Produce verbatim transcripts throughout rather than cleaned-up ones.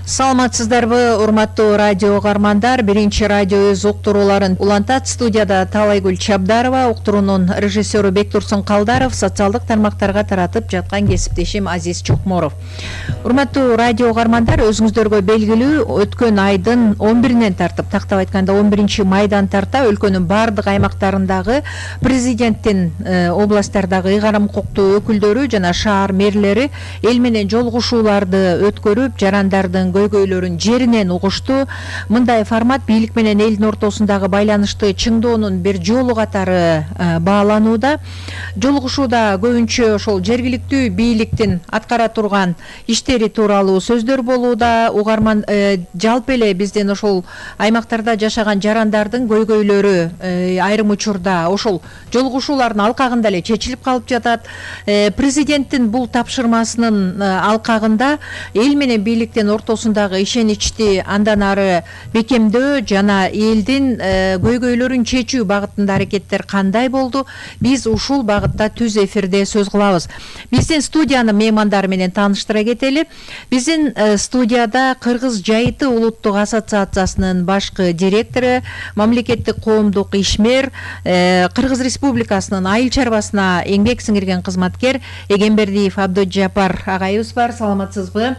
Саламатсыздарбы, урматтуу радио угармандар. Биринчи радио өз уктурууларын улантат. Студияда Талайгүл Чабдарова, уктуруунун режиссеру Бектурсун Калдаров, социалдык тармактарга таратып жаткан кесиптешим Азиз Чокморов. Урматтуу радио угармандар, өзүңүздөргө белгилүү, өткөн айдын он биринен тартып, тактап айтканда он биринчи майдан тарта өлкөнүн бардык аймактарындагы президенттин областтардагы ыйгарым укуктуу өкүлдөрү жана шаар мэрлери эл менен жолугушууларды өткөрүп, жарандардын көйгөйлөрүн жеринен угушту. Мындай формат бийлик менен элдин ортосундагы байланышты чыңдоонун бир жолу катары бааланууда. Жолугушууда көбүнчө ошол жергиликтүү бийликтин аткара турган иштери тууралуу сөздөр болууда. Угарман жалпы эле биздин ошол аймактарда жашаган жарандардын көйгөйлөрү айрым учурда ошол жолугушуулардын алкагында эле чечилип калып жатат. Президенттин бул тапшырмасынын алкагында эл менен бийликтин ортосундагы ишеничти андан ары бекемдөө жана элдин көйгөйлөрүн чечүү багытында аракеттер кандай болду? Биз ушул багытта түз эфирде сөз кылабыз. Биздин студиянын меймандары менен тааныштыра кетели. Биздин студияда Кыргыз жайыты улуттук ассоциациясынын башкы директору, мамлекеттик коомдук ишмер, Кыргыз Республикасынын айыл чарбасына эмгек сиңирген кызматкер Эгембердиев Абдыжапар агайыбыз бар. Саламатсызбы?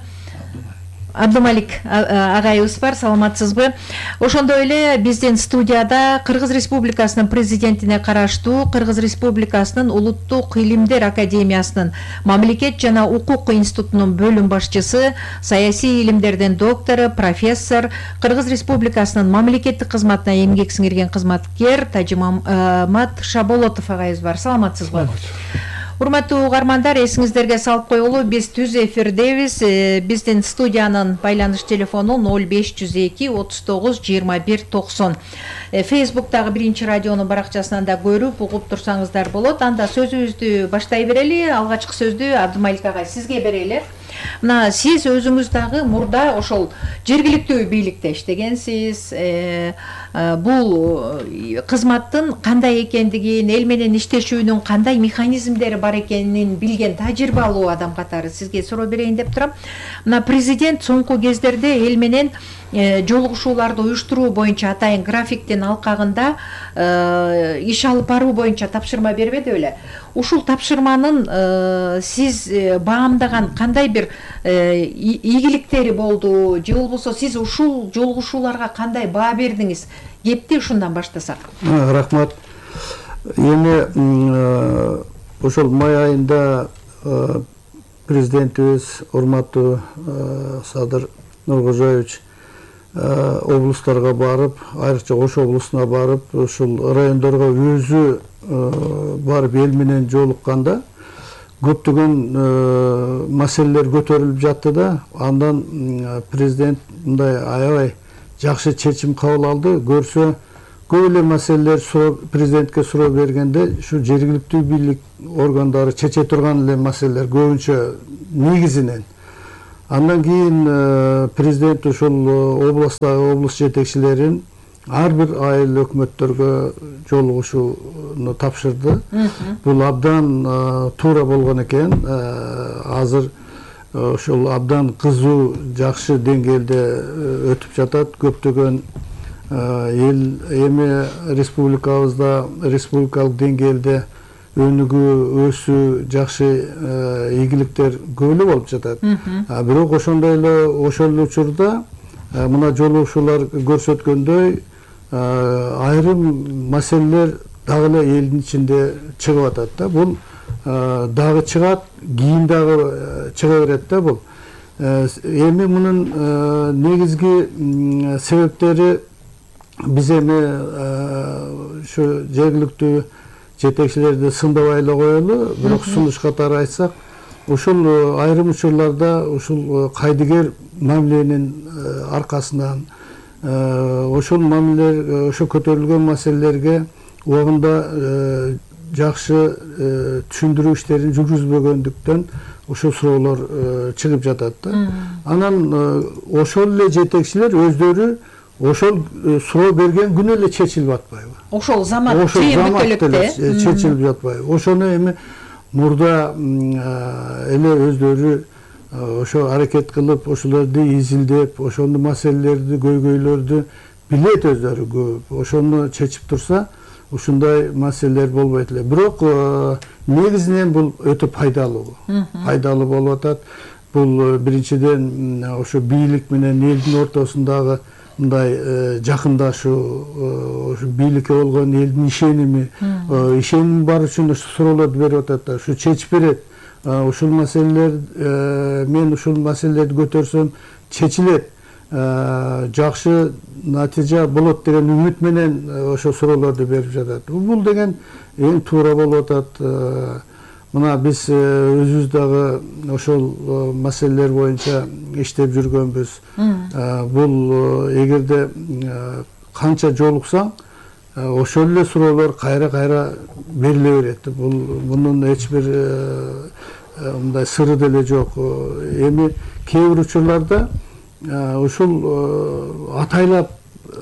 Абдумалик агайыбыз бар, саламатсызбы? Ошондой эле биздин студияда Кыргыз Республикасынын президентине караштуу Кыргыз Республикасынын улуттук илимдер академиясынын мамлекет жана укук институтунун бөлүм башчысы, саясий илимдердин доктору, профессор, Кыргыз Республикасынын мамлекеттик кызматына эмгек сиңирген кызматкер Тажимамат Шаболотов агайыбыз бар. Саламатсызбы? Урматтуу угармандар, эсиңиздерге салып коелу, биз түз эфирдебиз. Биздин студиянын байланыш телефону ноль беш жүз эки отуз тогуз жыйырма бир токсон. Фейсбуктагы биринчи радионун баракчасынан да көрүп, угуп турсаңыздар болот. Анда сөзүбүздү баштай берели. Алгачкы сөздү Абдумалик агай сизге берели. Мына сиз өзүңүз дагы мурда ошол жергиликтүү бийликте иштегенсиз. Бул кызматтын кандай экендигин, эл менен иштешүүнүн кандай механизмдери бар экенин билген тажрыйбалуу адам катары сизге суроо берейин деп турам. Мына президент соңку кездерде эл менен жолугушууларды уюштуруу боюнча атайын графиктин алкагында иш алып баруу боюнча тапшырма бербеди беле? Ушул тапшырманын сиз баамдаган кандай бир ийгиликтери болду, же болбосо сиз ушул жолугушууларга кандай баа бердиңиз? Кепти ушундан баштасак. Рахмат. Эми ошол май айында президентибиз урматтуу Садыр Нуркожоевич облустарга барып, айрыкча Ош облусуна барып, ушул райондорго өзү барып эл менен жолукканда көптөгөн маселелер көтөрүлүп жатты да, андан президент мындай аябай жакшы чечим кабыл алды. Көрсө көп эле маселелер президентке суроо бергенде ушу жергиликтүү бийлик органдары чече турган эле маселелер көбүнчө негизинен. Андан кийин президент ушул областагы облус жетекчилерин ар бир айыл өкмөттөргө жолугушууну тапшырды. Бул абдан туура болгон экен. Азыр ошол абдан кызуу, жакшы деңгээлде өтүп жатат. Көптөгөн эл эми республикабызда республикалык деңгээлде өнүгүү, өсүү, жакшы ийгиликтер көп эле болуп жатат. Бирок ошондой эле ошол учурда мына жолугушуулар көрсөткөндөй айрым маселелер дагы эле элдин ичинде чыгып атат да. Бул дагы чыгат, кийин дагы чыга берет да бул. Эми мунун негизги себептери биз эми ушу жергиликтүү жетекчилерди сындабай эле коелу, бирок сунуш катары айтсак, ушул айрым учурларда ушул кайдыгер мамиленин аркасынан ошол мамилелер, ошо көтөрүлгөн маселелерге убагында жакшы түшүндүрүү иштерин жүргүзбөгөндүктөн ошол суроолор чыгып жатат да. Анан ошол эле жетекчилер өздөрү ошол суроо берген күнү эле чечилип атпайбы? Ошол замат чейинбикөлүктө чечилип жатпайбы? Ошону эми мурда эле өздөрү ошо аракет кылып ошолорду изилдеп ошондо маселелерди көйгөйлөрдү билет өздөрү көп ошону чечип турса ушундай маселелер болбойт эле. Бирок негизинен бул өтө пайдалуу пайдалуу болуп атат. Бул биринчиден ошо бийлик менен элдин ортосундагы мындай жакындашуу, ошо бийликке болгон элдин ишеними, ишеним бар үчүн ошо суроолорду берип атат да, ушу чечип берет. Ушул маселелер мен ушул маселелерди көтөрсөм чечилет, жакшы натыйжа болот деген үмүт менен ошо суроолорду берип жатат. Бул деген эң туура болуп атат. Мына биз өзүбүз дагы ошол маселелер боюнча иштеп жүргөнбүз. Бул эгерде канча жолуксаң, ошол эле суроолор кайра-кайра бериле берет. Бул мунун эч бир мындай сыры деле жок. Эми кээ бир учурларда ушул атайлап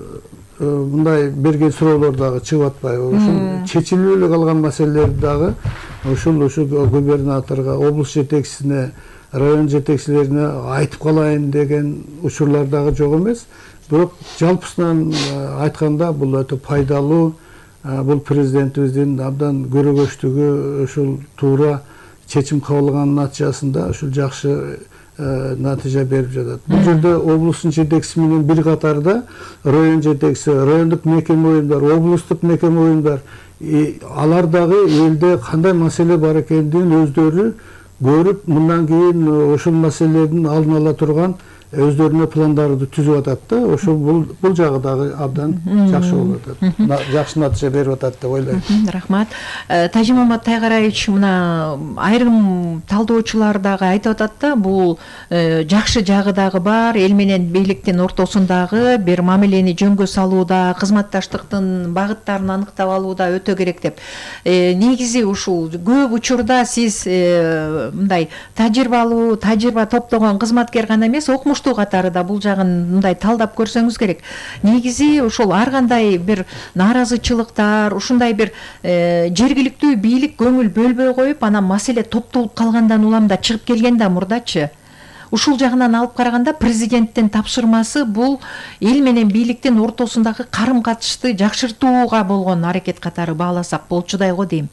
мындай берген суроолор дагы чыгып атпайбы. Ушул чечилбей эле калган маселелер дагы ушул ушу губернаторго, облус жетекчисине, район жетекчилерине айтып калайын деген учурлар дагы жок эмес. Бирок жалпысынан айтканда бул өтө пайдалуу. Бул президентибиздин абдан көрөгөчтүгү, ушул туура чечим кабылганын натыйжасында ушул жакшы натыйжа берип жатат. Бул жерде облустун жетекчиси менен бир катарда район жетекчиси, райондук мекеме уюмдар, облустук мекеме уюмдар, алар дагы элде кандай маселе бар экендигин өздөрү көрүп, мындан кийин ошол маселелердин алдын ала турган өздөрүнө пландарды түзүп атат да, ошо бул бул жагы дагы абдан жакшы болуп атат. Жакшы натыйжа берип атат деп ойлойм. Рахмат. Тажимамат Тайгараевич, мына айрым талдоочулар дагы айтып атат да, бул жакшы жагы дагы бар, эл менен бийликтин ортосундагы бир мамилени жөнгө салууда, кызматташтыктын багыттарын аныктап алууда өтө керек деп. Негизи ушул көп учурда сиз мындай тажрыйбалуу, тажрыйба топтогон кызматкер гана эмес, окумуш катары да бул жагын мындай талдап көрсөңүз керек. Негизи ошол ар кандай бир нааразычылыктар, ушундай бир жергиликтүү бийлик көңүл бөлбөй коюп, анан маселе топтолуп калгандан улам да чыгып келген да мурдачы. Ушул жагынан алып караганда президенттин тапшырмасы бул эл менен бийликтин ортосундагы карым катышты жакшыртууга болгон аракет катары бааласак болчудай го дейм.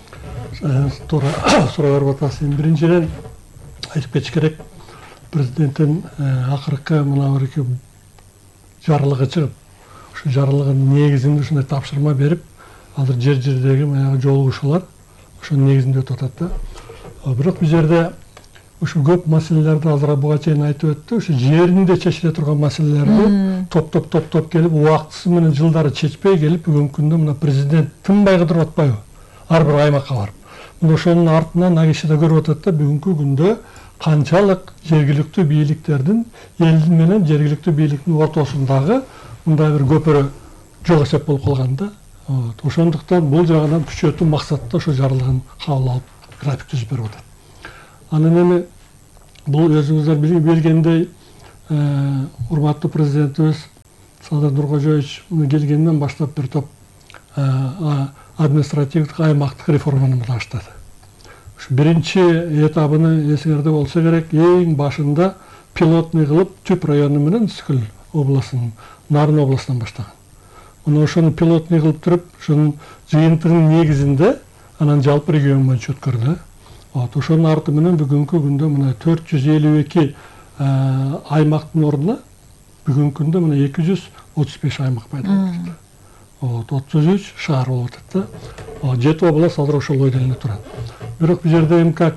Туура суроо берип атасыз. Биринчиден айтып кетиш керек. Президенттин акыркы мына бир жарлыгы чыгып, ушу жарлыгынын негизинде ушундай тапшырма берип, азыр жер жердеги баягы жолугушуулар ошонун негизинде өтүп атат да. Бирок бул жерде ушу көп маселелерди азыр буга чейин айтып өттү. Ушу жеринде чечиле турган маселелерди топтоп топтоп келип, убактысы менен жылдары чечпей келип, бүгүнкү күндө мына президент тынбай кыдырып атпайбы? Ар бир аймакка барып. Мына ошонун артынан ак киши да көрүп атат да, бүгүнкү күндө канчалык жергиликтүү бийликтердин элдин менен жергиликтүү бийликтин ортосундагы мындай бир көпүрө жок эсеп болуп калган да. Ошондуктан бул жагынан күчөтүү максатта ошо жарлыгын кабыл алып, график түзүп берип атат. Анан эми бул өзүңүздөр билгендей, урматтуу президентибиз Садыр Нуркожоевич келгенден баштап бир топ административдик аймактык реформаны баштады. Биринчи этабыны эсиңерде болсо керек, эң башында пилотный кылып Түп району менен Үскүл областынын, Нарын областынан баштаган. Мына ошону пилотный кылып туруп, ошонун жыйынтыгынын негизинде анан жалпы регион боюнча өткөрдү. Ошонун арты менен бүгүнкү күндө мына төрт жүз элүү эки аймактын ордуна бүгүнкү күндө мына эки жүз отуз беш аймак пайда болду. отуз үч шаар болуп атат да. жети область азыр ошол ойдон турат. Бирок бул жерде эми как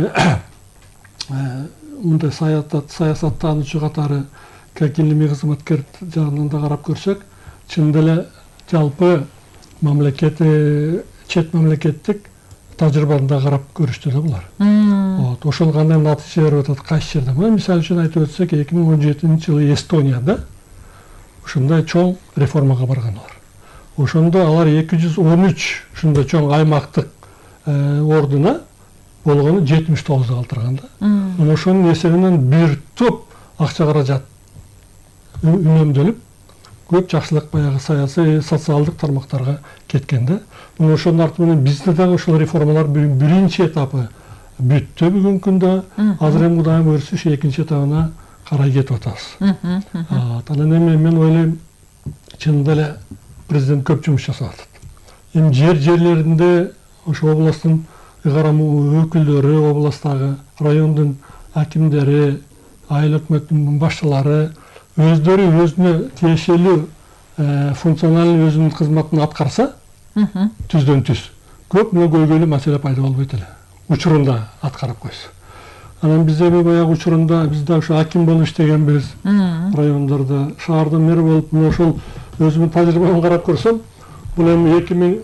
мындай саясаттануучу катары, как илимий кызматкер жагынан да карап көрсөк, чын деле жалпы мамлекет, чет мамлекеттик тажрыйбаны да карап көрүштү да булар. Ошол кандай натыйжа берип атат кайсы жерде. Мисалы үчүн айтып өтсөк, эки миң он жетинчи жылы Эстонияда ушундай чоң реформага баргандар. Ошондо алар эки жүз он үч ушундай чоң аймактык ордуна болгону жетимиш тогузда калтырган да. Мына ошонун эсебинен бир топ акча каражат үнөмдөлүп, көп жакшылык баягы саясий, социалдык тармактарга кеткен да. Мына ошонун арты менен бизде дагы ошол реформалар биринчи этапы бүттү бүгүнкү күндө. Азыр эми Кудайым буйрса ушу экинчи этабына карай кетип атабыз. Анан эми мен ойлойм, чынында эле президент көп жумуш жасап атат. Эми жер жерлеринде ошо областтын ыйгарым өкүлдөрү, областтагы райондун акимдери, айыл өкмөттүн башчылары өздөрү өзүнө тиешелүү функционалдуу өзүнүн кызматын аткарса, түздөн түз көп мына көйгөйлүү маселе пайда болбойт эле. Учурунда аткарып койсо. Анан биз эми баягы учурунда биз да ушу аким болуп иштегенбиз райондордо, шаардын мэри болуп, мына ошол өзүмдүн тажрыйбамды карап көрсөм, бул эми эки миң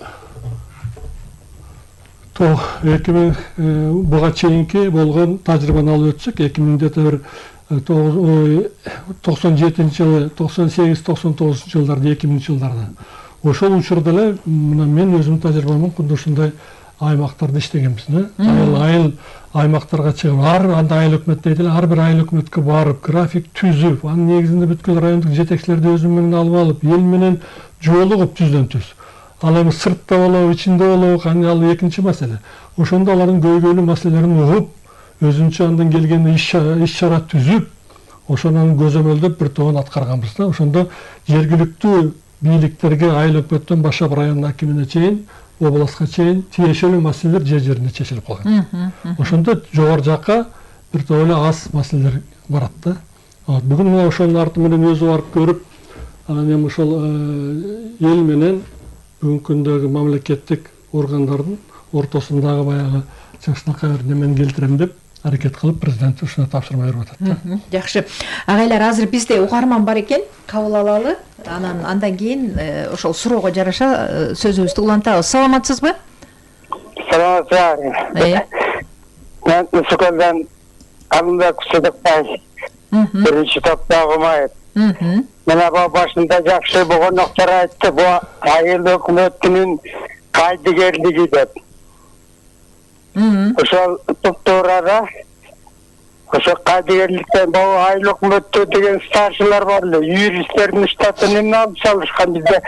эки миң буга чейинки болгон тажрыйбаны алып өтсөк, эки миң бир токсон жетинчи жылы, токсон сегиз токсон тогузунчу жылдарда, эки миңинчи жылдарда. Ошол учурда эле мына мен өзүмдүн тажрыйбамын куду ушундай аймактарда иштегенбиз. Айыл айыл аймактарга чыгып, ар анда айыл өкмөт дейт эле, ар бир айыл өкмөткө барып, график түзүп, анын негизинде бүткүл райондук жетекчилерди өзүм менен алып алып, эл менен жолугуп түздөн түз. Ал эми сыртта болобу, ичинде болобу, кандай ал экинчи маселе. Ошондо алардын көйгөйлүү маселелерин угуп, өзүнчө андан келген иш чара түзүп, ошонун көзөмөлдөп бир тобун аткарганбыз да. Ошондо жергиликтүү бийликтерге айыл өкмөттөн баштап район акимине чейин, областка чейин тиешелүү маселелер жер жеринде чечилип калган. Ошондо жогору жакка бир топ эле аз маселелер барат да. Бүгүн мына ошонун арты менен өзү барып көрүп, анан эми ошол эл менен бүгүнкү күндөгү мамлекеттик органдардын ортосундагы баягы чыңчынакай бир немени келтирем деп аракет кылып президент ушуна тапшырма берип атат да. Жакшы. Агайлар, азыр бизде угарман бар экен, кабыл алалы. Анан андан кийин ошол суроого жараша сөзүбүздү улантабыз. Саламатсызбы? Саламатсызбы. Мен Сукалдан Алымбек Сыдыкбай, биринчи топтогу умайт. Мына бу башында жакшы болгондуктар айтты, бу айыл өкмөтүнүн кайдыгерлиги деп. Ошол туптуурада ошо кайдыгерликтен бул айыл өкмөттө деген старшылар бар эле, юристтердин штатын эмне алып салышкан. Бизде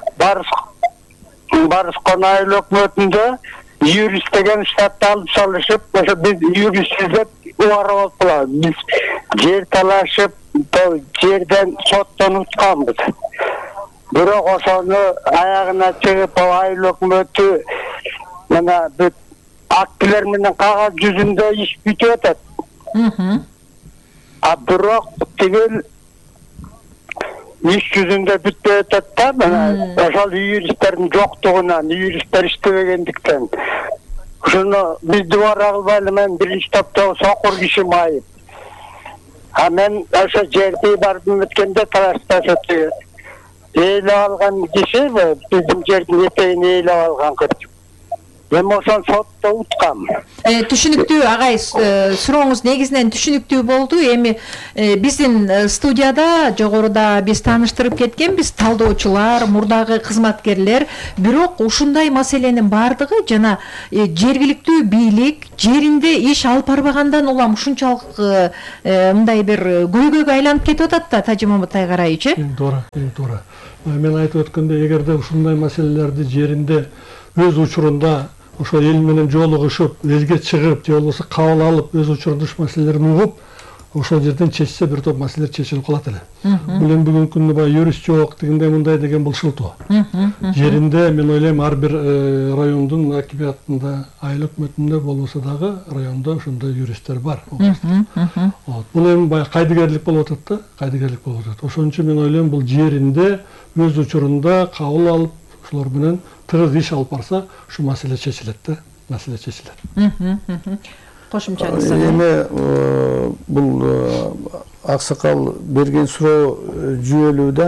Барыскон айыл өкмөтүндө юрист деген штатты алып салышып, ошо биз юристсиз деп убарып алып калабыз. Биз жер талашып, жерден соттон утканбыз. Бирок ошону аягына чыгып, айыл өкмөтү мына бүт актилер менен кагаз жүзүндө иш бүтүп атат. А бирок тигил иш жүзүндө бүтпөй атат да. Мына ошол юристтердин жоктугунан, юристтер иштебегендиктен. Ошону биз дубара кылбайлы, мен биринчи топтогу сокур киши майып. А мен ошо жерди барып өткөндө талашташып ээлеп алган киши биздин жердин этегин ээлеп алган кыз. Эми ошол сотто уткам. Түшүнүктүү агай, сурооңуз негизинен түшүнүктүү болду. Эми биздин студияда жогоруда биз тааныштырып кеткенбиз, талдоочулар, мурдагы кызматкерлер, бирок ушундай маселенин бардыгы жана жергиликтүү бийлик жеринде иш алып барбагандан улам ушунчалык мындай бир көйгөйгө айланып кетип атат да, Тажи Маматай карайчы. Туура, туура. Мен айтып өткөндөй, эгерде ушундай маселелерди жеринде өз учурунда ошо эл менен жолугушуп, элге чыгып, же болбосо кабыл алып, өз учурунда ушу маселелерин угуп, ошол жерден чечсе бир топ маселелер чечилип калат эле. Бул эми бүгүнкү күндө баягы юрист жок дегенде мындай деген булшылтуу. Жеринде мен ойлойм ар бир райондун акимиятында, айыл өкмөтүндө болбосо дагы райондо ошондой юристтер бар. Бул эми баягы кайдыгерлик болуп атат да, кайдыгерлик болуп атат. Ошон үчүн мен ойлойм, бул жеринде өз учурунда кабыл алып, ошолор менен тыгыз иш алып барса, ушу маселе чечилет да, маселе чечилет. Кошумчаңыз. Эми бул аксакал берген суроо жүйөлүү да.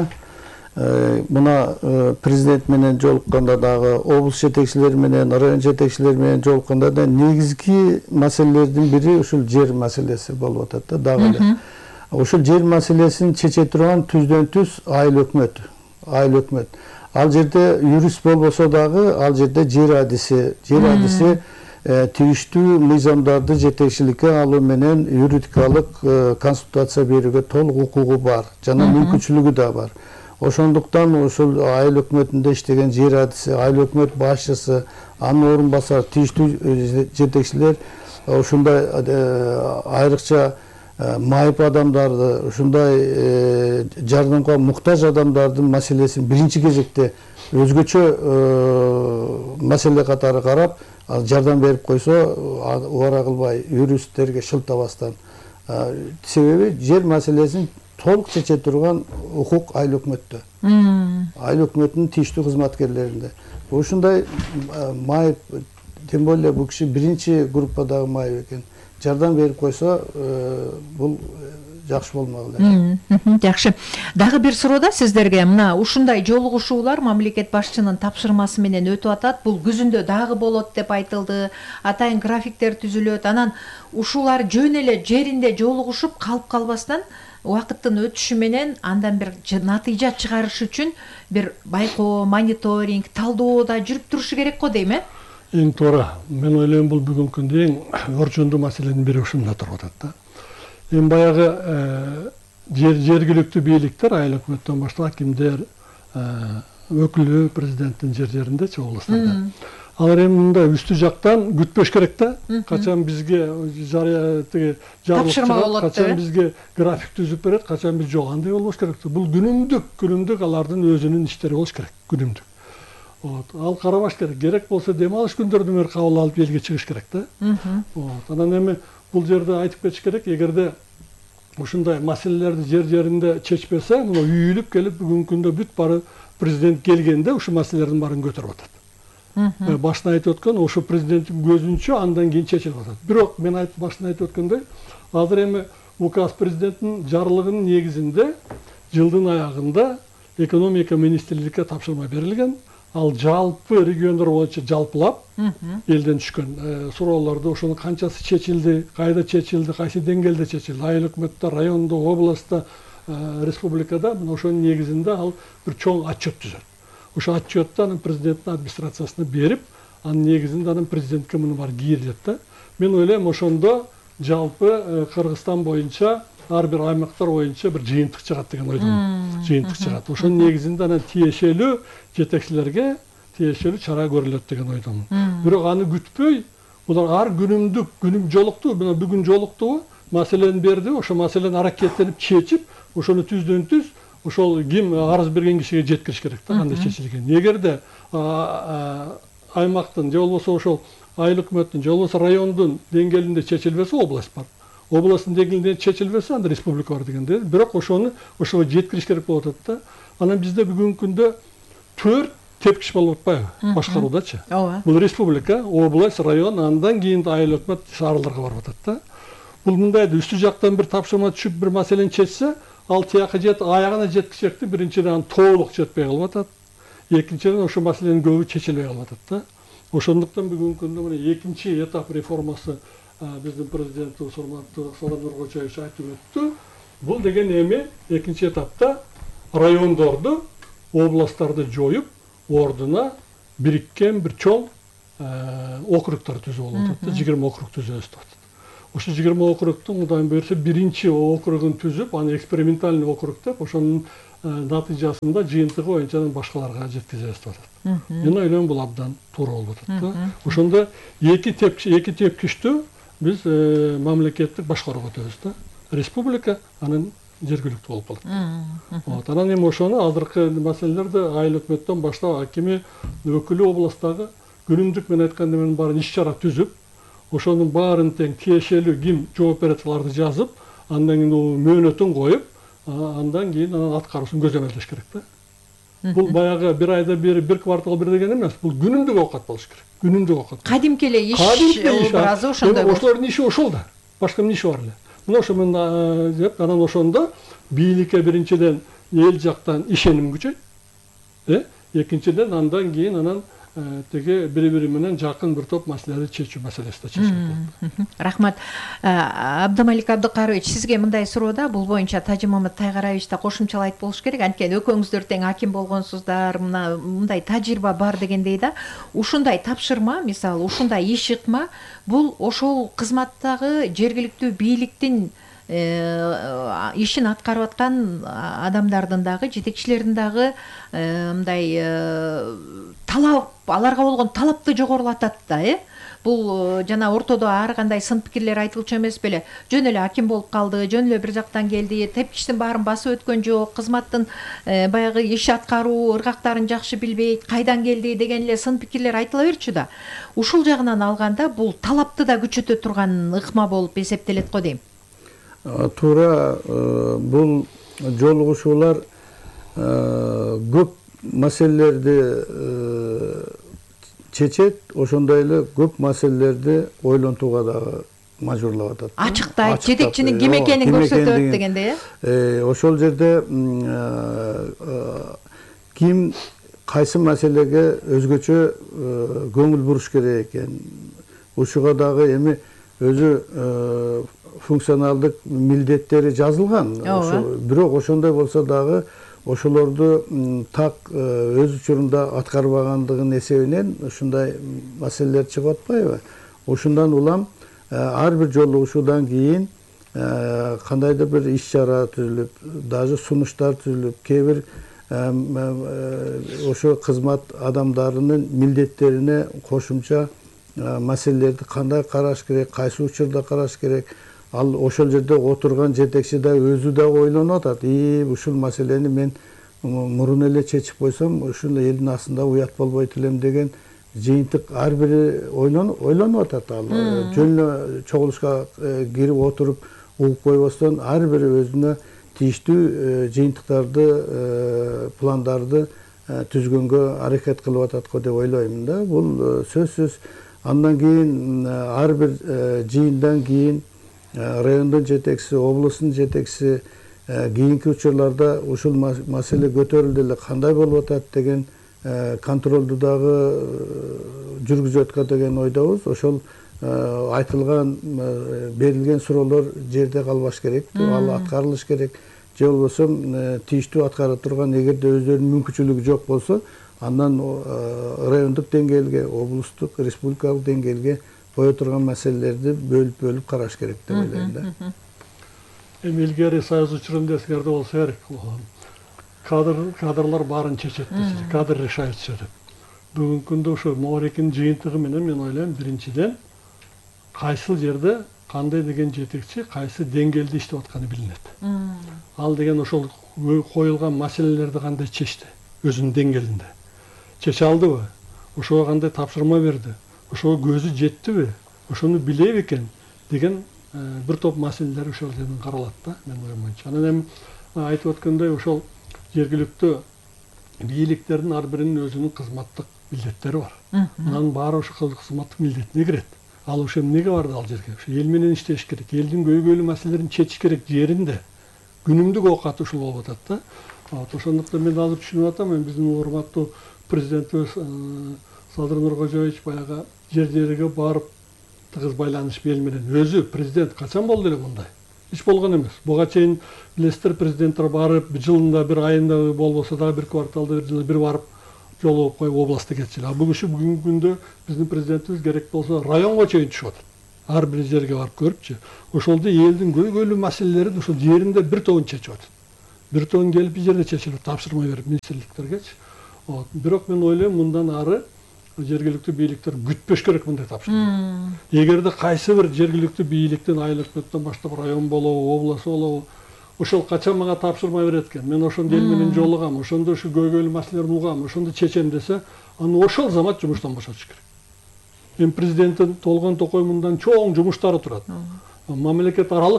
Мына президент менен жолукканда дагы, облус жетекчилери менен, район жетекчилери менен жолукканда да негизги маселелердин бири ушул жер маселеси болуп атат да, дагы эле. Ушул жер маселесин чече турган түздөн түз айыл өкмөт. Айыл өкмөт. Ал жерде юрист болбосо дагы, ал жерде жер адиси, жер адиси тийиштүү мыйзамдарды жетекчиликке алуу менен юридикалык консультация берүүгө толук укугу бар, жана мүмкүнчүлүгү да бар. Ошондуктан ушул айыл өкмөтүндө иштеген жер адиси, айыл өкмөт башчысы, анын орун басары, тийиштүү жетекчилер ушундай айрыкча майып адамдарды, ушундай жардамга муктаж адамдардын маселесин биринчи кезекте өзгөчө маселе катары карап, жардам берип койсо, убара кылбай юристтерге шылтабастан. Себеби жер маселесин толук чече турган укук айыл өкмөттө. Айыл өкмөтүнүн тийиштүү кызматкерлеринде. Ушундай майып, тем более бул киши биринчи группадагы майып экен. Жардам берип койсо, бул жакшы болмок эле. Жакшы. Дагы бир суроо да сиздерге. Мына ушундай жолугушуулар мамлекет башчынын тапшырмасы менен өтүп атат. Бул күзүндө дагы болот деп айтылды. Атайын графиктер түзүлөт. Анан ушулар жөн эле жеринде жолугушуп калып калбастан убакыттын өтүшү менен андан бир натыйжа чыгарыш үчүн бир байкоо, мониторинг, талдоо да жүрүп турушу керек го дейм, э? Эң туура. Мен ойлойм бул бүгүнкү күндө эң орчундуу маселенин бири ушунда туруп атат да. Эми баягы жергиликтүү бийликтер, айыл өкмөттөн баштап акимдер, өкүлү президенттин жер жериндечи, областарда. Алар эми мындай үстү жактан күтпөш керек да. Качан бизге жарыя тиги тапшырма болот, качан бизге график түзүп берет, качан биз жок, андай болбош керек. Бул күнүмдүк, күнүмдүк алардын өзүнүн иштери болуш керек, күнүмдүк. Вот, ал карабаш керек. Керек болсо дем алыш күндөрдү мөр кабыл алып элге чыгыш керек да. Вот, анан эми бул жерде айтып кетиш керек, эгерде ушундай маселелерди жер жеринде чечпесе, мына үйүлүп келип бүгүнкү күндө бүт бары президент келгенде ушу маселелердин баарын көтөрүп атат. Башына айтып өткөн, ошо президенттин көзүнчө андан кийин чечилип атат. Бирок мен айтып башына айтып өткөндөй, азыр эми указ президенттин жарлыгынын негизинде жылдын аягында экономика министрликке тапшырма берилген. Ал жалпы региондор боюнча жалпылап элден түшкөн суроолорду, ошонун канчасы чечилди, кайда чечилди, кайсы деңгээлде чечилди, айыл өкмөттө, райондо, областта, республикада, мына ошонун негизинде ал бир чоң отчет түзөт. Ошо отчетту анын президенттин администрациясына берип, анын негизинде анын президентке муну бар кийрилет да. Мен ойлойм, ошондо жалпы Кыргызстан боюнча ар бир аймактар боюнча бир жыйынтык чыгат деген ойдомун. Жыйынтык чыгат. Ошонун негизинде анан тиешелүү жетекчилерге тиешелүү чара көрүлөт деген ойдомун. Бирок аны күтпөй, булар ар күнүмдүк, күнүм жолукту, мына бүгүн жолукту, маселени берди, ошо маселени аракеттенип чечип, ошону түздөн түз ошол ким арыз берген кишиге жеткириш керек да, кандай чечилген. Эгерде аймактын же болбосо ошол айыл өкмөттүн же болбосо райондун деңгээлинде чечилбесе, область бар. Областын деңгээлинде чечилбесе, анда республика бар дегенде. Бирок ошону ошого жеткириш керек болуп атат да. Анан бизде бүгүнкү күндө төрт тепкич болуп атпайбы башкаруудачы? Ооба. Бул республика, область, район, андан кийин айыл өкмөт шаарларга барып атат да. Бул мындай үстү жактан бир тапшырма түшүп бир маселени чечсе, ал тияка жет аягына жеткичекти биринчиден толук жетпей калып атат. Экинчиден ошо маселенин көбү чечилбей калып атат да. Ошондуктан бүгүнкү күндө мына экинчи этап реформасы биздин президент урматтуу Сооронбай Нуркожоевич айтып өттү. Бул деген эми экинчи этапта райондорду, областтарды жоюп, ордуна бириккен бир чоң округтар түзүп болуп атат да, жыйырма округ түзөбүз деп атат. Ошо жыйырма округтун Кудайым буйрса биринчи округун түзүп, аны экспериментальный округ деп, ошонун натыйжасында жыйынтыгы боюнча башкаларга жеткизебиз деп атат. Мен ойлойм бул абдан туура болуп атат да. Ошондо эки тепкич, эки тепкичтүү биз мамлекеттик башкарууга өтөбүз да. Республика анын жергиликтүү болуп калат. Вот, анан эми ошону азыркы маселелерди айыл өкмөттөн баштап акими, өкүлү областтагы күнүмдүк мен айтканда мен баарын иш чара түзүп, ошонун баарын тең тиешелүү ким жооп берет аларды жазып, андан кийин мөөнөтүн коюп, андан кийин анан аткаруусун көзөмөлдөш керек да. Бул баягы бир айда бир, бир квартал бир деген эмес, бул күнүмдүк оокат болуш керек. Күнүмдүк оокат. Кадимки эле иш образы ошондой. Ошолордун иши ошол да. Башка эмне иши бар эле. Мына ошо мен деп, анан ошондо бийликке биринчиден эл жактан ишеним күчөйт. Э? Экинчиден андан кийин анан теге бири-бири менен жакын бир топ маселелерди чечүү маселеси да чечилет. Рахмат. Абдымалик Абдыкарович, сизге мындай суроо да, бул боюнча Тажи Мамат Тайгараевич да кошумчалайт болуш керек. Анткени экөөңүздөр тең аким болгонсуздар, мына мындай тажрыйба бар дегендей да. Ушундай тапшырма, мисалы, ушундай иш ыкма бул ошол кызматтагы жергиликтүү бийликтин ишин аткарып аткан адамдардын дагы, жетекчилердин дагы мындай талап, аларга болгон талапты жогорулатат да, э? бул жана ортодо ар кандай сын пикирлер айтылчу эмес беле. Жөн эле аким болуп калды, жөн эле бир жактан келди, тепкичтин баарын басып өткөн жок, кызматтын баягы иш аткаруу ыргактарын жакшы билбейт, кайдан келди деген эле сын пикирлер айтыла берчү да. Ушул жагынан алганда бул талапты да күчөтө турган ыкма болуп эсептелет го дейм. Туура, бул жолугушуулар көп маселелерди чечет, ошондой эле көп маселелерди ойлонтууга дагы мажбурлап атат. Ачыктайт, жетекчинин ким экенин көрсөтөт дегенде, э? Ошол жерде ким кайсы маселеге өзгөчө көңүл буруш керек экен. Ушуга дагы эми өзү функционалдык милдеттери жазылган. Бирок ошондой болсо дагы ошолорду так өз учурунда аткарбагандыгын эсебинен ушундай маселелер чыгып атпайбы? Ошундан улам ар бир жолугушуудан кийин кандайдыр бир иш чара түзүлүп, даже сунуштар түзүлүп, кээ бир ошо кызмат адамдарынын милдеттерине кошумча маселелерди кандай караш керек, кайсы учурда караш керек, ал ошол жерде отурган жетекчи да өзү да ойлонуп атат. И ушул маселени мен мурун эле чечип койсом, ушул элдин астында уят болбойт элем деген жыйынтык ар бири ойлонуп атат. Ал жөн эле чогулушка кирип отуруп угуп койбостон ар бири өзүнө тийиштүү жыйынтыктарды, пландарды түзгөнгө аракет кылып атат го деп ойлойм да. Бул сөзсүз. Андан кийин ар бир жыйындан кийин райондун жетекчиси, облустун жетекчиси кийинки учурларда ушул маселе көтөрүлдү эле кандай болуп атат деген контролду дагы жүргүзөт го деген ойдобуз. Ошол айтылган, берилген суроолор жерде калбаш керек, ал аткарылыш керек. Же болбосо тийиштүү аткара турган, эгерде өздөрүнүн мүмкүнчүлүгү жок болсо, андан райондук деңгээлге, облустук, республикалык деңгээлге кое турган маселелерди бөлүп-бөлүп караш керек деп ойлойм да. Эми илгери союз учурунда эсиңерде болсо керек. Кадр кадрлар баарын чечет десе, кадр решает все деп. Бүгүнкү күндө ошо Моорекин жыйынтыгы менен мен ойлойм, биринчиден кайсы жерде кандай деген жетекчи, кайсы деңгээлде иштеп атканы билинет. Ал деген ошол коюлган маселелерди кандай чечти өзүнүн деңгээлинде. Чече алдыбы? Ошого кандай тапшырма берди? Ошого көзү жеттиби? Ошону билеби экен деген бир топ маселелер ошол жерден каралат да, мен оюмча. Анан эми айтып өткөндөй ошол жергиликтүү бийликтердин ар биринин өзүнүн кызматтык милдеттери бар. Анын баары ошол кызматтык милдетине кирет. Ал ошо эмнеге барды ал жерге? Ошо эл менен иштеш керек, элдин көйгөйлүү маселелерин чечиш керек жеринде. Күнүмдүк оокаты ушул болуп атат да. Ошондуктан мен азыр түшүнүп атам, мен биздин урматтуу президентибиз Садыр Нуркожоевич баягы жер-жерге барып тыгыз байланыш эл менен. Өзү президент качан болду эле мындай? Эч болгон эмес. Буга чейин билесиздер, президенттер барып жылында бир айында болбосо дагы бир кварталда бир жылда бир барып жолугуп коюп областта кетчү. А бүгүнкү бүгүнкү күндө биздин президентибиз керек болсо районго чейин түшүп атат. Ар бир жерге барып көрүпчү. Ошолду элдин көйгөйлүү маселелерин ошол жеринде бир тобун чечип атат. Бир тобун келип бир жерде чечилип тапшырма берип министрликтергечи. Бирок мен ойлойм, мындан ары жергиликтүү бийликтер күтпөш керек мындай тапшырма. Эгерде кайсы бир жергиликтүү бийликтин айыл өкмөттөн баштап район болобу, област болобу, ошол качан мага тапшырма берет экен, мен ошондо эл менен жолугам, ошондо ушу көйгөйлүү маселелерди угам, ошондо чечем десе, аны ошол замат жумуштан бошотуш керек. Эми президенттин Толгон Токой мындан чоң жумуштары турат. Мамлекет аралык,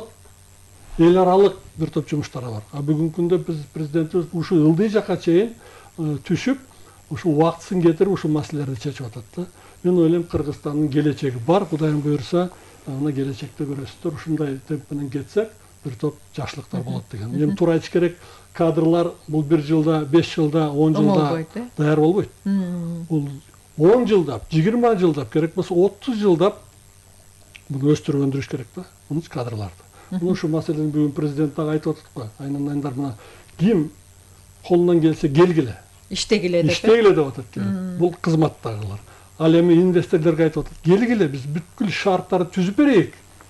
эл аралык бир топ жумуштары бар. А бүгүнкү күндө биз президентибиз ушу ылдый жакка чейин түшүп, ушу убактысын кетирип ушу маселелерди чечип атат да. Мен ойлойм, Кыргызстандын келечеги бар, Кудайым буйрса, аны келечекте көрөсүздөр. Ушундай темп менен кетсек, бир топ жакшылыктар болот деген. Эми туура айтыш керек, кадрлар бул бир жылда, беш жылда, он жылда даяр болбойт. Бул он жылдап, жыйырма жылдап, керек болсо отуз жылдап буну өстүрүп өндүрүш керек да, муну кадрларды. Муну ушу маселени бүгүн президент дагы айтып атат го. Айнанайдар мына ким колунан келсе келгиле. Иштегиле деп. Иштегиле деп атат. Бул кызматтагылар. Ал эми инвесторлорго айтып атат. Келгиле, биз бүткүл шарттарды түзүп берейик.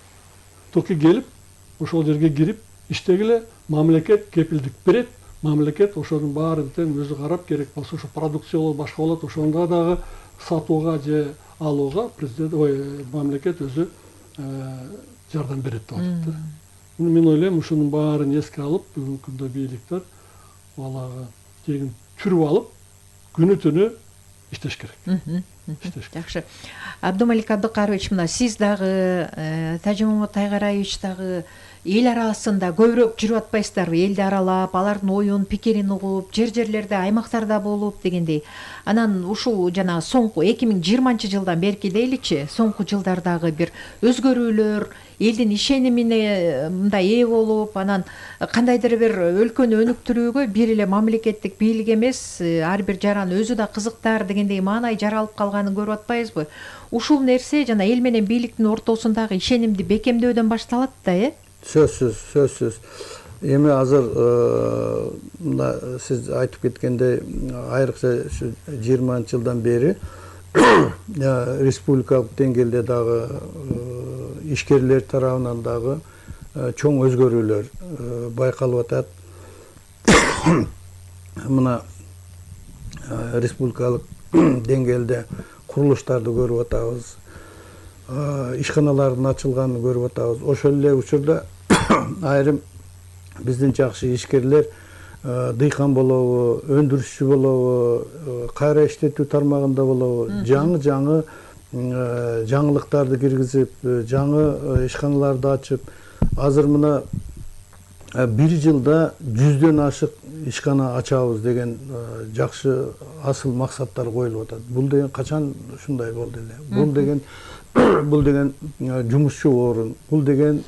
Токи келип, ошол жерге кирип, иштегиле, мамлекет кепилдик берет. Мамлекет ошонун баарын тең өзү карап, керек болсо ошо продукция болот, башка болот, ошондо дагы сатууга же алууга президент ой мамлекет өзү жардам берет деп атат. Мен ойлойм ушунун баарын эске алып, бүгүнкү күндө бийликтер балага тегин түрүп алып, күнү түнү иштеш керек. Иштеш керек. Жакшы. Абдумалик Абдыкарович, мына сиз дагы, Тажимамат Тайгараевич дагы эл арасында көбүрөөк жүрүп атпайсыздарбы? Элди аралап, алардын оюн, пикирин угуп, жер-жерлерде, аймактарда болуп дегендей. Анан ушул жана соңку эки миң жыйырманчы жылдан берки дейличи, соңку жылдардагы бир өзгөрүүлөр, элдин ишенимине мындай ээ болуп, анан кандайдыр бир өлкөнү өнүктүрүүгө бир эле мамлекеттик бийлик эмес, ар бир жаран өзү да кызыктар дегендей маанай жаралып калганын көрүп атпайбызбы? Ушул нерсе жана эл менен бийликтин ортосундагы ишенимди бекемдөөдөн башталат да, э? Сөзсүз, сөзсүз. Эми азыр мына сиз айтып кеткендей, айрыкча ушу жыйырманчы жылдан бери республикалык деңгээлде дагы ишкерлер тарабынан дагы чоң өзгөрүүлөр байкалып атат. Мына республикалык деңгээлде курулуштарды көрүп атабыз, ишканалардын ачылганын көрүп атабыз. Ошол эле учурда айрым биздин жакшы ишкерлер дыйкан болобу, өндүрүшчү болобу, кайра иштетүү тармагында болобу, жаңы-жаңы жаңылыктарды киргизип, жаңы ишканаларды ачып, азыр мына бир жылда жүздөн ашык ишкана ачабыз деген жакшы асыл максаттар коюлуп атат. Бул деген качан ушундай болду эле? Бул деген бул деген жумушчу орун, бул деген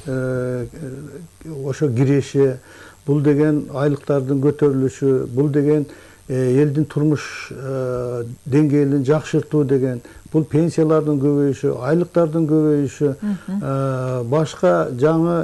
ошо киреше, бул деген айлыктардын көтөрүлүшү, бул деген элдин турмуш деңгээлин жакшыртуу деген, бул пенсиялардын көбөйүшү, айлыктардын көбөйүшү, башка жаңы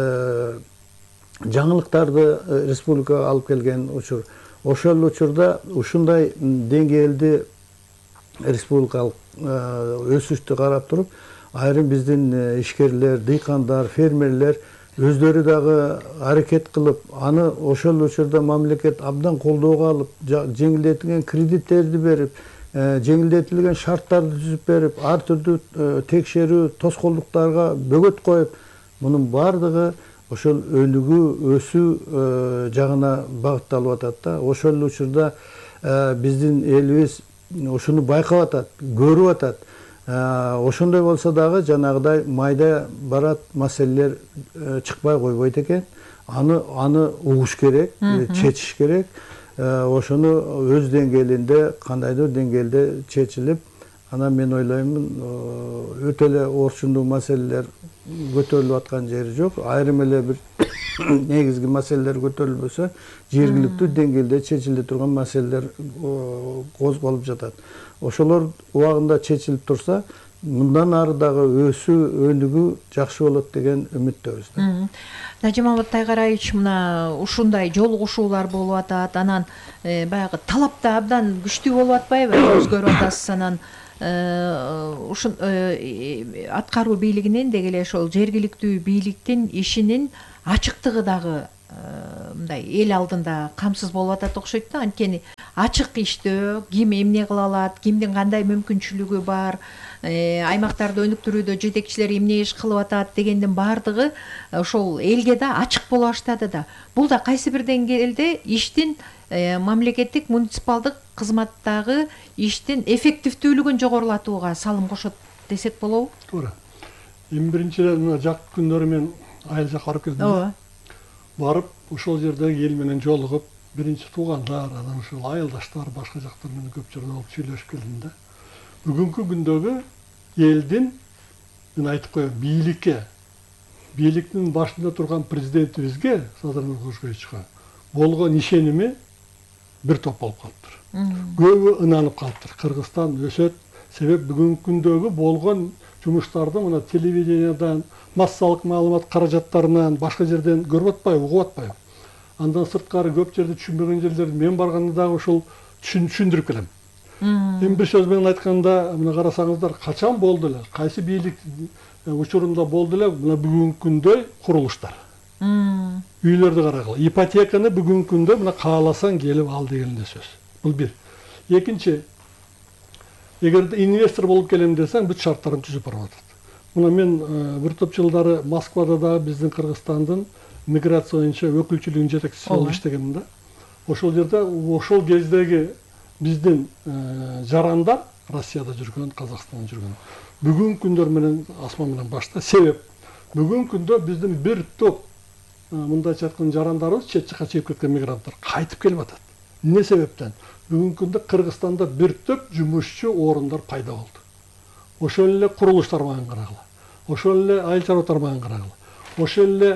жаңылыктарды республикага алып келген учур. Ошол учурда ушундай деңгээлди республикалык өсүштү карап туруп, айрым биздин ишкерлер, дыйкандар, фермерлер өздөрү дагы аракет кылып, аны ошол учурда мамлекет абдан колдоого алып, жеңилдетилген кредиттерди берип, жеңилдетилген шарттарды түзүп берип, ар түрдүү текшерүү, тоскоолдуктарга бөгөт коюп, мунун бардыгы ошол өнүгүү, өсүү жагына багытталып атат да. Ошол учурда биздин элибиз ушуну байкап атат, көрүп атат. Ошондой болсо дагы жанагыдай майда барат маселелер чыкпай койбойт экен. Аны аны угуш керек, чечиш керек. Ошону өз деңгээлинде, кандайдыр деңгээлде чечилип, анан мен ойлоймун, өтө эле орчундуу маселелер көтөрүлүп аткан жери жок. Айрым эле бир негизги маселелер көтөрүлбөсө, жергиликтүү деңгээлде чечиле турган маселелер козголуп жатат. Ошолор убагында чечилип турса, мындан ары дагы өсүү, өнүгүү жакшы болот деген үмүттөбүз. Тажимамат Тайгараевич, мына ушундай жолугушуулар болуп атат, анан баягы талап да абдан күчтүү болуп атпайбы? Өзгөрүп атасыз, анан ушун аткаруу бийлигинен деги эле ошол жергиликтүү бийликтин ишинин ачыктыгы дагы мындай эл алдында камсыз болуп атат окшойт да. Анткени ачык иштөө, ким эмне кыла алат, кимдин кандай мүмкүнчүлүгү бар, аймактарды өнүктүрүүдө жетекчилер эмне иш кылып атат дегендин баардыгы ошол элге да ачык боло баштады да. Бул да кайсы бир деңгээлде иштин мамлекеттик муниципалдык кызматтагы иштин эффективдүүлүгүн жогорулатууга салым кошот десек болобу? Туура. Эми биринчиден мына жакын күндөрү мен айыл жакка барып келдим. Ооба. Барып, ошол жердеги эл менен жолугуп, биринчи туугандар, анан ушул айылдаштар, башка жактар менен көп жерде болуп сүйлөшүп келдим да. Бүгүнкү күндөгү элдин, мен айтып коеюн, бийликке, бийликтин башында турган президентибизге, Садыр Нуркулушевичке болгон ишеними бир топ болуп калыптыр. Көбү ынанып калыптыр. Кыргызстан өсөт, себеп бүгүнкү күндөгү болгон жумуштарды мына телевидениядан, массалык маалымат каражаттарынан, башка жерден көрүп атпайбы, угуп атпайбы. Андан сырткары көп жерде түшүнбөгөн жерлерди мен барганда дагы ушул түшүндүрүп келем. Эми бир сөз менен айтканда, мына карасаңыздар, качан болду эле, кайсы бийлик учурунда болду эле мына бүгүнкү күндөй курулуштар. Үйлөрдү карагыла. Ипотеканы бүгүнкү күндө мына кааласаң келип ал деген эле сөз. Бул бир. Экинчи, эгерде инвестор болуп келем десең бүт шарттарын түзүп барып атат. Мына мен бир топ жылдары Москвада да биздин Кыргызстандын миграция боюнча өкүлчүлүгүнүн жетекчиси болуп иштегенмин да. Ошол жерде ошол кездеги биздин жарандар Россияда жүргөн, Казакстанда жүргөн. Бүгүнкү күндөр менен асман менен башта. Себеп бүгүнкү күндө биздин бир топ мындайча айтканда жарандарыбыз чет жакка чыгып кеткен мигранттар кайтып келип атат. Эмне себептен? Бүгүнкү күндө Кыргызстанда бир топ жумушчу орундар пайда болду. Ошол эле курулуш тармагын карагыла. Ошол эле айыл чарба тармагын карагыла. Ошол эле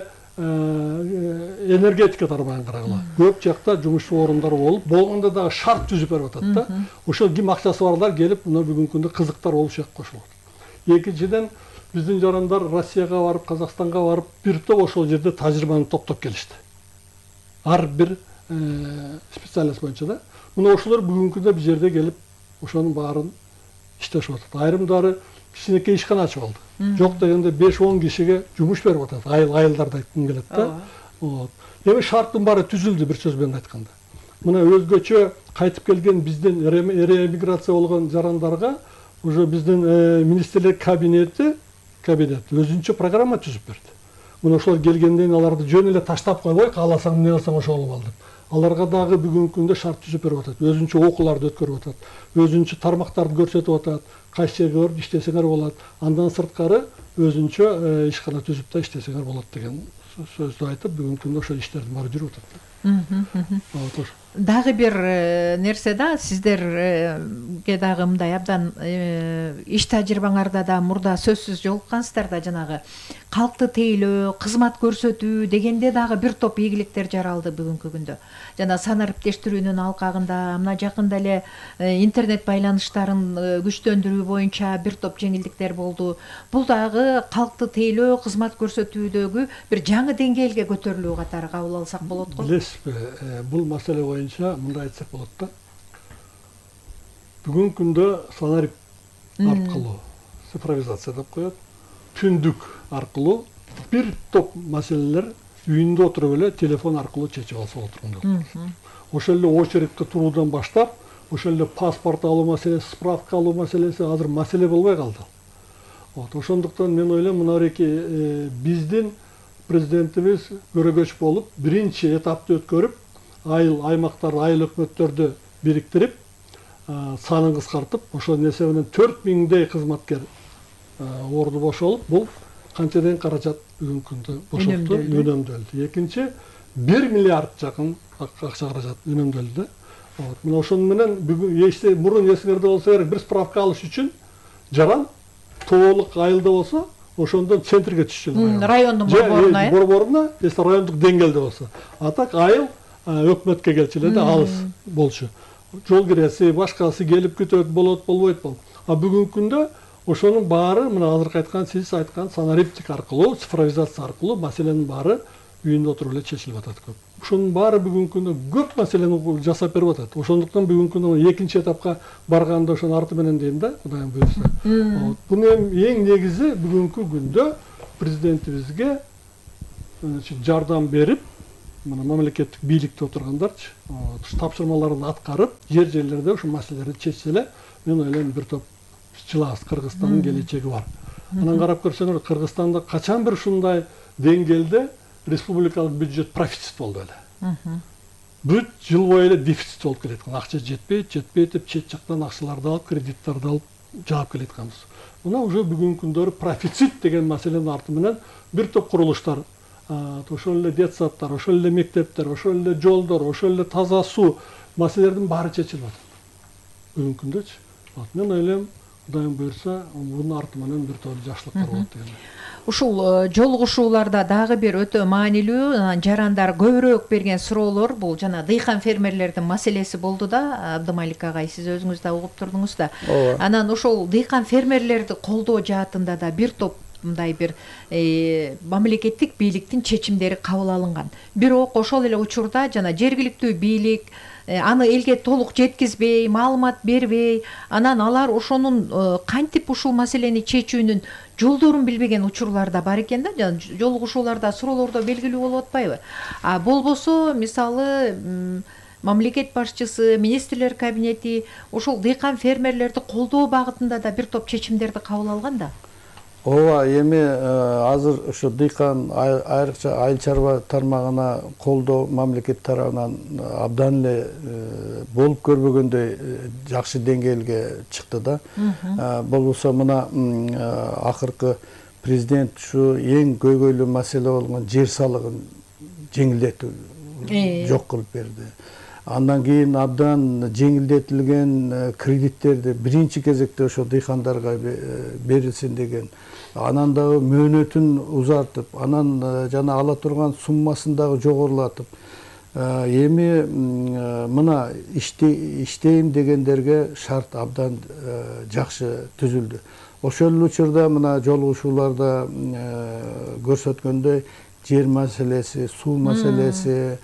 энергетика тармагын карагыла. Көп жакта жумушчу орундары болуп, болгондо дагы шарт түзүп берип атат да. Ошол ким акчасы барлар келип, мына бүгүнкү күндө кызыктар болуп чыгып кошулат. Экинчиден биздин жарандар Россияга барып, Казакстанга барып, бир топ ошол жерде тажрыйбаны топтоп келишти. Ар бир специалист боюнча да. Мына ошолор бүгүнкү күндө бир жерде келип, ошонун баарын иштешип атат. Айрымдары кичинекей ишкана ачып алды. Жок дегенде беш он кишиге жумуш берип атат. Айыл айылдарда айткым келет да. Вот. Эми шарттын баары түзүлдү, бир сөз менен айтканда. Мына өзгөчө кайтып келген биздин реэмиграция болгон жарандарга уже биздин министрлер кабинети кабинет өзүнчө программа түзүп берди. Мына ошол келгенден аларды жөн эле таштап койбой, кааласаң эмне кылсаң ошол болуп ал деп. Аларга дагы бүгүнкү күндө шарт түзүп берип атат. Өзүнчө окууларды өткөрүп атат. Өзүнчө тармактарды көрсөтүп атат. Кайсы жерге барып иштесеңер болот. Андан сырткары өзүнчө ишкана түзүп да иштесеңер болот деген сөздү айтып, бүгүнкү күндө ошол иштердин баары жүрүп атат. Дагы бир нерсе да, сиздерге дагы мындай абдан иш тажрыйбаңарда да мурда сөзсүз жолуккансыздар да, жанагы калкты тейлөө, кызмат көрсөтүү дегенде дагы бир топ ийгиликтер жаралды бүгүнкү күндө. Жана санариптештирүүнүн алкагында, мына жакында эле интернет байланыштарын күчтөндүрүү боюнча бир топ жеңилдиктер болду. Бул дагы калкты тейлөө, кызмат көрсөтүүдөгү бир жаңы деңгээлге көтөрүлүү катары кабыл алсак болот го. Билесизби, бул маселе боюнча мындай айтсак болот да. Бүгүнкү күндө санарип аркылуу цифровизация деп коет. Түндүк аркылуу бир топ маселелер үйүндө отуруп эле телефон аркылуу чечип алса болот. Ошол эле очередке туруудан баштап, ошол эле паспорт алуу маселеси, справка алуу маселеси азыр маселе болбой калды. Вот, ошондуктан мен ойлойм, мына эки биздин президентибиз көрөгөч болуп, биринчи этапты өткөрүп, айыл аймактарды, айыл өкмөттөрдү бириктирип, санын кыскартып, ошол несебинен төрт миңдей кызматкер орду бошолуп, бул канчаден каражат бүгүнкү күндө бошокту, үнөмдөлдү. Экинчи, бир миллиард жакын акча каражат үнөмдөлдү. Вот, мына ошону менен бүгүн эсте мурун эсиңерде болсо керек, бир справка алыш үчүн жаран тоолук айылда болсо, ошондон центрге түшчү. Райондун борборуна, э? Борборуна, эсте райондук деңгээлде болсо. А так айыл өкмөткө келчү эле да, алыс болчу. Жол киреси, башкасы келип күтөт, болот, болбойт болот. А бүгүнкү күндө ошонун баары, мына азыркы айткан, сиз айткан санариптик аркылуу, цифровизация аркылуу маселенин баары үйүндө отуруп эле чечилип атат көп. Ошонун баары бүгүнкү күндө көп маселени жасап берип атат. Ошондуктан бүгүнкү күндө экинчи этапка барганда ошонун арты менен дейм да, Кудайым буйрса. Бунун эң негизи бүгүнкү күндө президентибизге жардам берип, мына мамлекеттик бийликте отургандарчы, тапшырмаларын аткарып, жер жерлерде ушул маселелерди чечсе эле, мен ойлойм бир топ жылаас Кыргызстандын келечеги бар. Анан карап көрсөңөр, Кыргызстанда качан бир ушундай деңгээлде республикалык бюджет профицит болду эле. Бүт жыл бою эле дефицит болуп келеткан. Акча жетпейт, жетпейт деп чет жактан акчаларды алып, кредиттарды алып жаап келетканбыз. Мына уже бүгүнкү күндөрү профицит деген маселенин арты менен бир топ курулуштар, ошол эле детсадтар, ошол эле мектептер, ошол эле жолдор, ошол эле таза суу маселелердин баары чечилип атат. Бүгүнкү күндөчү. Мен ойлойм, Кудайым буйрса, мунун арты менен бир топ жакшылыктар болот деген. Ушул жолугушууларда дагы бир өтө маанилүү, жарандар көбүрөөк берген суроолор бул жана дыйкан фермерлердин маселеси болду да, Абдымалик агай, сиз өзүңүз да угуп турдуңуз да. Анан ошол дыйкан фермерлерди колдоо жаатында да бир топ мындай бир мамлекеттик бийликтин чечимдери кабыл алынган. Бирок ошол эле учурда жана жергиликтүү бийлик аны элге толук жеткизбей, маалымат бербей, анан алар ошонун кантип ушул маселени чечүүнүн жолдорун билбеген учурлар да бар экен да, жана жолугушууларда, суроолордо белгилүү болуп атпайбы? А болбосо, мисалы, мамлекет башчысы, министрлер кабинети ошол дыйкан фермерлерди колдоо багытында да бир топ чечимдерди кабыл алган да. Ооба, эми азыр ушу дыйкан айрыкча айыл чарба тармагына колдоо мамлекет тарабынан абдан эле болуп көрбөгөндөй жакшы деңгээлге чыкты да. Болбосо мына акыркы президент ушу эң көйгөйлүү маселе болгон жер салыгын жеңилдетүү жок кылып берди. Андан кийин абдан жеңилдетилген кредиттерди биринчи кезекте ошо дыйкандарга берилсин деген. Анан дагы мөөнөтүн узартып, анан жана ала турган суммасын дагы жогорулатып, эми мына иштейм дегендерге шарт абдан жакшы түзүлдү. Ошол учурда мына жолугушууларда көрсөткөндөй жер маселеси, суу маселеси,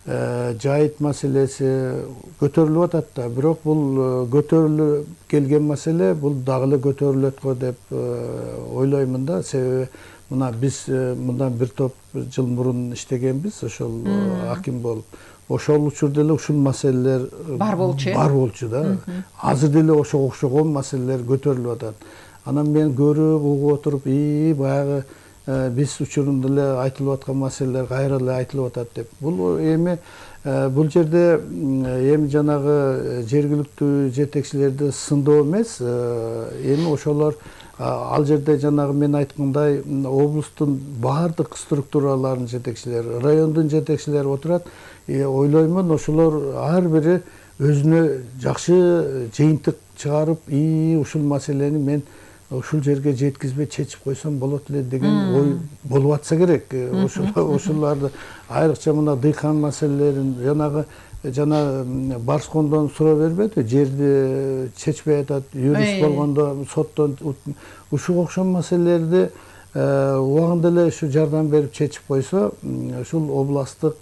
жайыт маселеси көтөрүлүп атат да. Бирок бул көтөрүлүп келген маселе бул дагы эле көтөрүлөт го деп ойлоймун да. Себеби мына биз мындан бир топ жыл мурун иштегенбиз, ошол аким болуп. Ошол учурда эле ушул маселелер бар болчу. Бар болчу да. Азыр деле ошого окшогон маселелер көтөрүлүп атат. Анан мен көрүп, угуп отуруп, "И, баягы биз учурунда эле айтылып аткан маселелер кайра эле айтылып атат" деп. Бул эми бул жерде эми жанагы жергиликтүү жетекчилерди сындоо эмес, эми ошолор ал жерде жанагы мен айткандай облустун баардык структураларынын жетекчилери, райондун жетекчилери отурат. Ойлоймун, ошолор ар бири өзүнө жакшы жыйынтык чыгарып, "И, ушул маселени мен ушул жерге жеткизбей чечип койсом болот эле" деген ой болуп атса керек. Ошолорду айрыкча мына дыйкан маселелерин жанагы жана Барскондон суроо бербеди, жерди чечпей атат, юрист болгондо соттон ушуга окшош маселелерди убагында эле ушу жардам берип чечип койсо, ушул областтык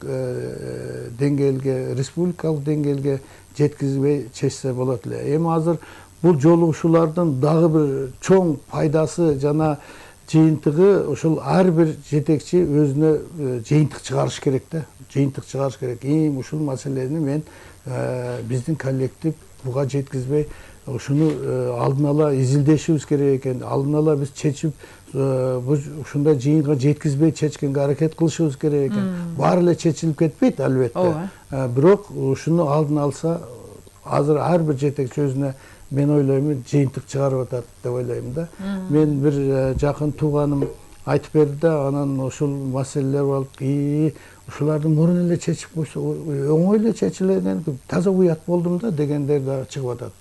деңгээлге, республикалык деңгээлге жеткизбей чечсе болот эле. Эми азыр бул жолугушуулардын дагы бир чоң пайдасы жана жыйынтыгы ошол ар бир жетекчи өзүнө жыйынтык чыгарыш керек да. Жыйынтык чыгарыш керек. Эми ушул маселени мен биздин коллектив буга жеткизбей, ушуну алдын ала изилдешибиз керек экен. Алдын ала биз чечип, ушундай жыйынга жеткизбей чечкенге аракет кылышыбыз керек экен. Баары эле чечилип кетпейт албетте. Бирок ушуну алдын алса, азыр ар бир жетекчи өзүнө мен ойлоймун жыйынтык чыгарып атат деп ойлоймун да. Мен бир жакын тууганым айтып берди да, анан ушул маселелер болуп, "И, ушуларды мурун эле чечип койсо оңой эле чечилген, таза уят болдум да" дегендер да чыгып атат.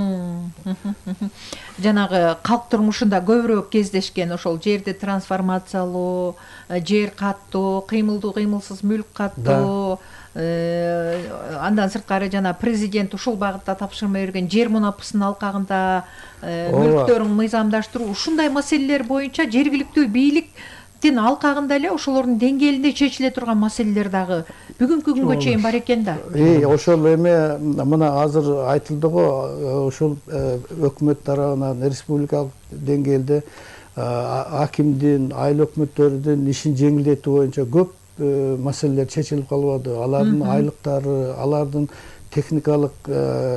Жанагы калк турмушунда көбүрөөк кездешкен ошол жерди трансформациялоо, жер каттоо, кыймылдуу кыймылсыз мүлк каттоо, андан сырткары жана президент ушул багытта тапшырма берген жер мунапысын алкагында мүлктөрүн мыйзамдаштыруу, ушундай маселелер боюнча жергиликтүү бийликтин алкагында эле ошолордун деңгээлинде чечиле турган маселелер дагы бүгүнкү күнгө чейин бар экен да. Ошол эми мына азыр айтылды го, ушул өкмөт тарабынан республикалык деңгээлде акимдин, айыл өкмөттөрүнүн ишин жеңилдетүү боюнча көп маселелер чечилип калбады. Алардын айлыктары, алардын техникалык